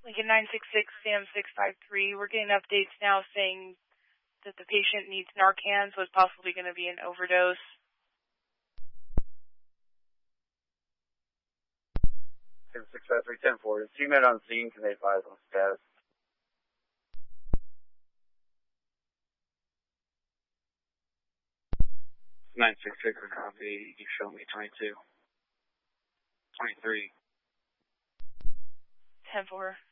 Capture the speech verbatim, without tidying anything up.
Lincoln nine six six, Sam six five three. We're getting updates now saying that the patient needs Narcan, so it's possibly going to be an overdose. Sam six five three, ten four. Is C-Med on scene? Can they advise on status? nine six six, copy. You show me twenty-two. twenty-three. ten four.